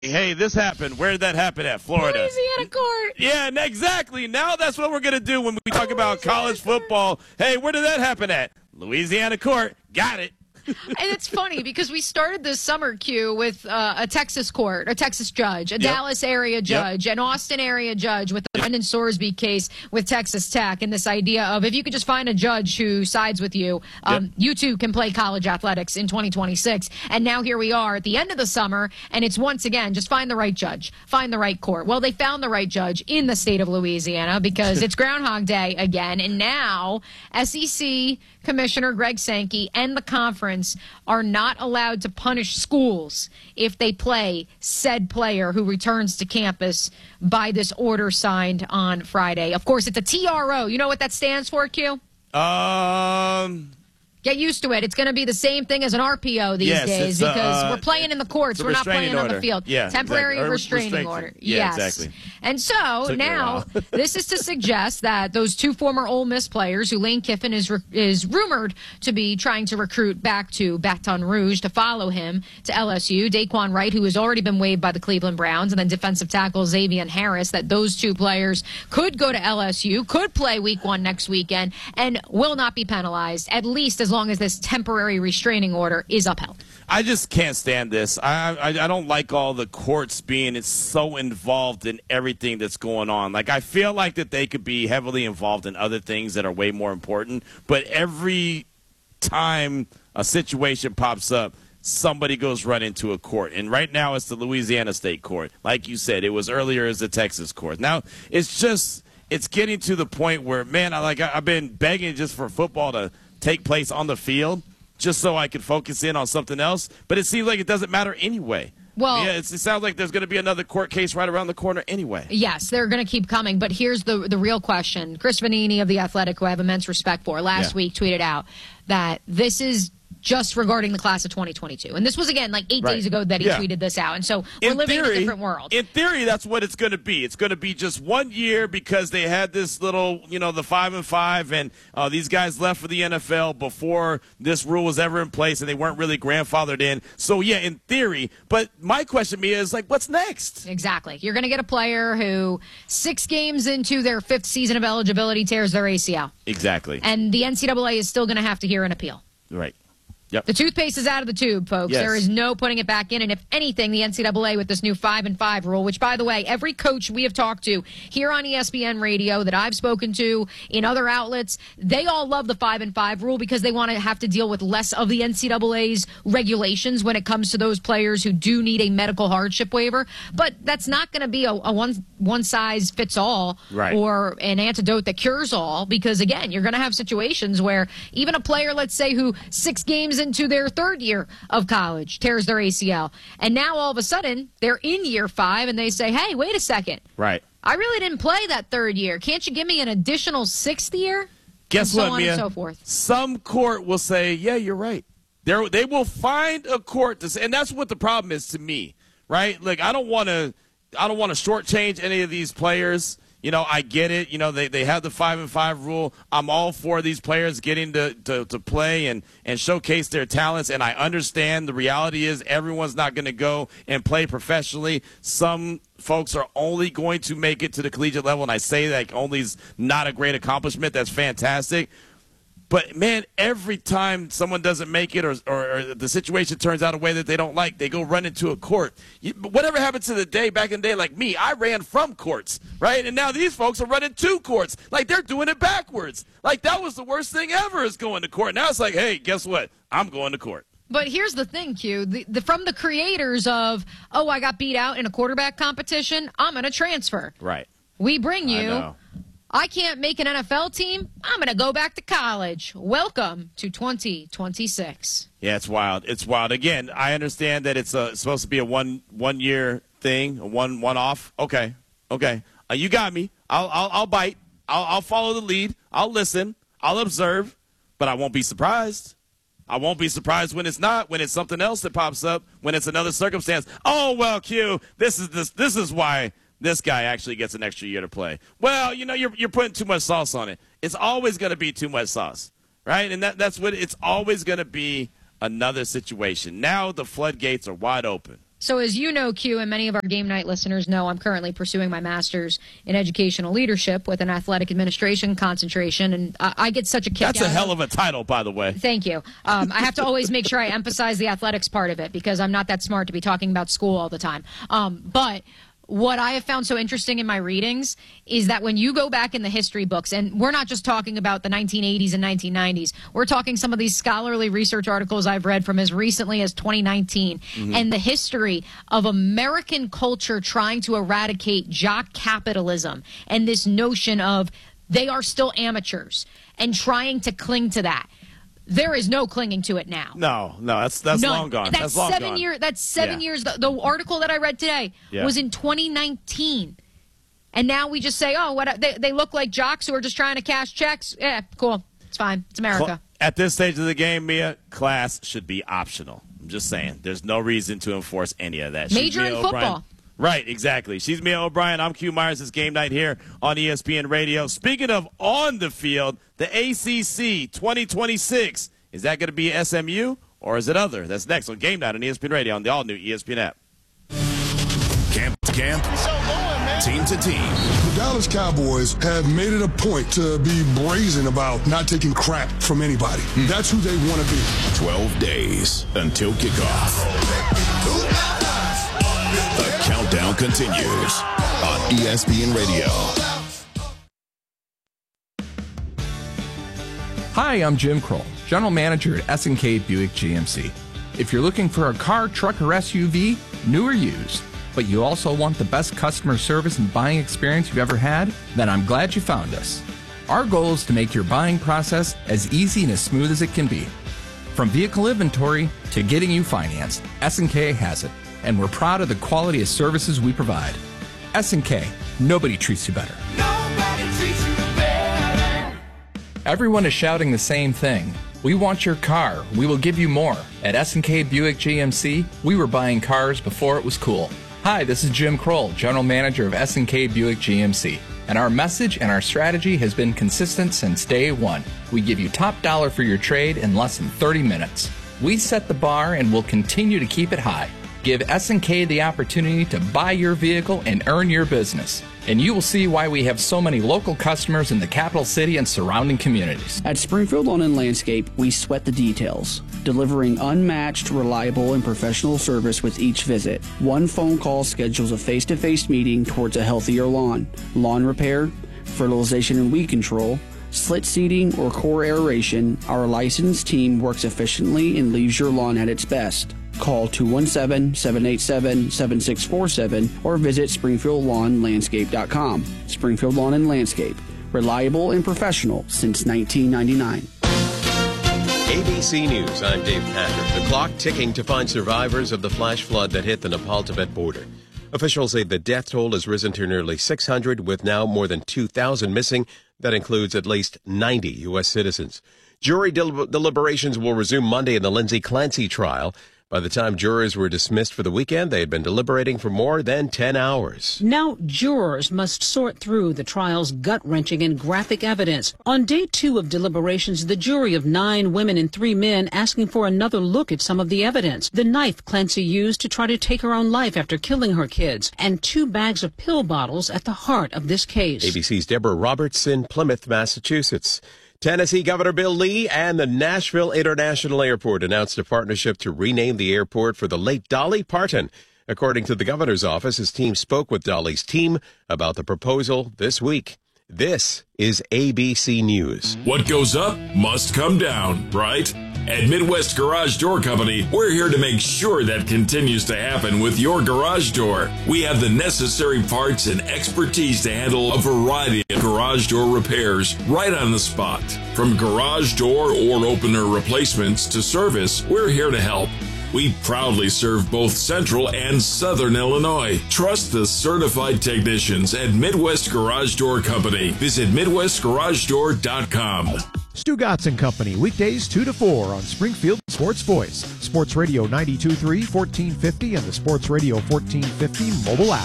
hey, this happened. Where did that happen at? Florida. Louisiana court. Yeah, exactly. Now that's what we're going to do when we talk about college football. Hey, where did that happen at? Louisiana court. Got it. And it's funny because we started this summer, Q, with a Texas court, a Texas judge, a Dallas area judge, an Austin area judge with the Brendan Sorsby case with Texas Tech, and this idea of if you could just find a judge who sides with you, you too can play college athletics in 2026. And now here we are at the end of the summer, and it's once again just find the right judge, find the right court. Well, they found the right judge in the state of Louisiana because it's Groundhog Day again, and now SEC Commissioner Greg Sankey and the conference are not allowed to punish schools if they play said player who returns to campus by this order signed on Friday. Of course, it's a TRO. You know what that stands for, Q? Get used to it. It's going to be the same thing as an RPO these days because we're playing in the courts. We're not playing on the field. Yeah, temporary restraining order. Yeah, yes. exactly. And so now this is to suggest that those two former Ole Miss players who Lane Kiffin is rumored to be trying to recruit back to Baton Rouge to follow him to LSU, Daquan Wright, who has already been waived by the Cleveland Browns, and then defensive tackle Xavier Harris, that those two players could go to LSU, could play week 1 next weekend, and will not be penalized, at least as long as this temporary restraining order is upheld. I just can't stand this. I don't like all the courts being so involved in everything that's going on. Like, I feel like that they could be heavily involved in other things that are way more important, but every time a situation pops up, somebody goes right into a court. And right now it's the Louisiana State Court. Like you said, it was earlier as the Texas Court. Now it's getting to the point where, man, I've been begging just for football to take place on the field just so I could focus in on something else. But it seems like it doesn't matter anyway. Well, yeah, it sounds like there's going to be another court case right around the corner anyway. Yes, they're going to keep coming. But here's the real question. Chris Vanini of The Athletic, who I have immense respect for, last week tweeted out that this is just regarding the class of 2022. And this was, again, like 8 days ago that he tweeted this out. And so we're living in a different world. In theory, that's what it's going to be. It's going to be just 1 year because they had this little, the 5-5, and these guys left for the NFL before this rule was ever in place, and they weren't really grandfathered in. So, yeah, in theory. But my question, Mia, is, what's next? Exactly. You're going to get a player who 6 games into their 5th season of eligibility tears their ACL. Exactly. And the NCAA is still going to have to hear an appeal. Right. Yep. The toothpaste is out of the tube, folks. Yes. There is no putting it back in. And if anything, the NCAA with this new 5-5 rule, which, by the way, every coach we have talked to here on ESPN Radio that I've spoken to in other outlets, they all love the 5-5 rule because they want to have to deal with less of the NCAA's regulations when it comes to those players who do need a medical hardship waiver. But that's not going to be a one-size-fits-all or an antidote that cures all because, again, you're going to have situations where even a player, let's say, who 6 games into their 3rd year of college tears their ACL, and now all of a sudden they're in year 5 and they say, hey, wait a second, I really didn't play that 3rd year, can't you give me an additional 6th year? Guess what, Mia? And so forth. Some court will say, yeah, you're right. They will find a court to say, and that's what the problem is to me, right? Like, I don't want to shortchange any of these players. I get it. They have the 5-5 rule. I'm all for these players getting to play and showcase their talents, and I understand the reality is everyone's not going to go and play professionally. Some folks are only going to make it to the collegiate level, and I say that only is not a great accomplishment. That's fantastic. But, man, every time someone doesn't make it or the situation turns out a way that they don't like, they go run into a court. Whatever happened to the day, back in the day, like me, I ran from courts, right? And now these folks are running to courts. Like, they're doing it backwards. Like, that was the worst thing ever is going to court. Now it's like, hey, guess what? I'm going to court. But here's the thing, Q. From the creators of, I got beat out in a quarterback competition, I'm going to transfer. Right. We bring you... I can't make an NFL team. I'm going to go back to college. Welcome to 2026. Yeah, it's wild. It's wild. Again, I understand that it's supposed to be a one-year thing, a one-off. Okay. You got me. I'll bite. I'll follow the lead. I'll listen. I'll observe. But I won't be surprised. I won't be surprised when it's not, when it's something else that pops up, when it's another circumstance. Oh, well, Q, this is why this guy actually gets an extra year to play. Well, you're putting too much sauce on it. It's always going to be too much sauce, right? And that's what it's always going to be, another situation. Now the floodgates are wide open. So as you know, Q, and many of our game night listeners know, I'm currently pursuing my master's in educational leadership with an athletic administration concentration, and I get such a kick out. That's a hell of a title, by the way. Thank you. I have to always make sure I emphasize the athletics part of it because I'm not that smart to be talking about school all the time. But what I have found so interesting in my readings is that when you go back in the history books, and we're not just talking about the 1980s and 1990s, we're talking some of these scholarly research articles I've read from as recently as 2019, and the history of American culture trying to eradicate jock capitalism and this notion of they are still amateurs and trying to cling to that. There is no clinging to it now. No, that's long gone. That's long 7 gone. years. That's 7 years. The article that I read today was in 2019, and now we just say, oh, what they look like jocks who are just trying to cash checks. Yeah, cool. It's fine. It's America. At this stage of the game, Mia, class should be optional. I'm just saying. There's no reason to enforce any of that. Major in football. Right, exactly. She's Mia O'Brien. I'm Q Myers. It's Game Night here on ESPN Radio. Speaking of on the field, the ACC 2026, is that going to be SMU or is it other? That's next on Game Night on ESPN Radio on the all-new ESPN app. Camp to camp, team to team. The Dallas Cowboys have made it a point to be brazen about not taking crap from anybody. That's who they want to be. 12 days until kickoff. The countdown continues on ESPN Radio. Hi, I'm Jim Kroll, General Manager at S&K Buick GMC. If you're looking for a car, truck, or SUV, new or used, but you also want the best customer service and buying experience you've ever had, then I'm glad you found us. Our goal is to make your buying process as easy and as smooth as it can be. From vehicle inventory to getting you financed, S&K has it, and we're proud of the quality of services we provide. S&K, nobody treats you better. Nobody treats you better. Everyone is shouting the same thing. We want your car. We will give you more. At S&K Buick GMC, we were buying cars before it was cool. Hi, this is Jim Kroll, General Manager of S&K Buick GMC. And our message and our strategy has been consistent since day one. We give you top dollar for your trade in less than 30 minutes. We set the bar and will continue to keep it high. Give S&K the opportunity to buy your vehicle and earn your business. And you will see why we have so many local customers in the capital city and surrounding communities. At Springfield Lawn and Landscape, we sweat the details, delivering unmatched, reliable, and professional service with each visit. One phone call schedules a face-to-face meeting towards a healthier lawn. Lawn repair, fertilization and weed control, slit seeding, or core aeration, our licensed team works efficiently and leaves your lawn at its best. Call 217-787-7647 or visit SpringfieldLawnLandscape.com. Springfield Lawn and Landscape. Reliable and professional since 1999. ABC News, I'm Dave Packer. The clock ticking to find survivors of the flash flood that hit the Nepal-Tibet border. Officials say the death toll has risen to nearly 600, with now more than 2,000 missing. That includes at least 90 U.S. citizens. Jury deliberations will resume Monday in the Lindsay Clancy trial. By the time jurors were dismissed for the weekend, they had been deliberating for more than 10 hours. Now jurors must sort through the trial's gut-wrenching and graphic evidence. On day 2 of deliberations, the jury of 9 women and 3 men asking for another look at some of the evidence. The knife Clancy used to try to take her own life after killing her kids, and 2 bags of pill bottles at the heart of this case. ABC's Deborah Roberts in Plymouth, Massachusetts. Tennessee Governor Bill Lee and the Nashville International Airport announced a partnership to rename the airport for the late Dolly Parton. According to the governor's office, his team spoke with Dolly's team about the proposal this week. This is ABC News. What goes up must come down, right? At Midwest Garage Door Company, we're here to make sure that continues to happen with your garage door. We have the necessary parts and expertise to handle a variety of garage door repairs right on the spot. From garage door or opener replacements to service, we're here to help. We proudly serve both Central and Southern Illinois. Trust the certified technicians at Midwest Garage Door Company. Visit MidwestGarageDoor.com. Stu Gotts & Company, weekdays 2 to 4 on Springfield Sports Voice, Sports Radio 92.3, 1450, and the Sports Radio 1450 mobile app.